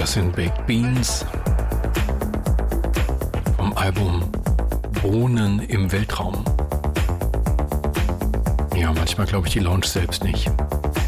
Das sind Baked Beans vom Album Bohnen im Weltraum. Ja, manchmal glaube ich die Launch selbst nicht.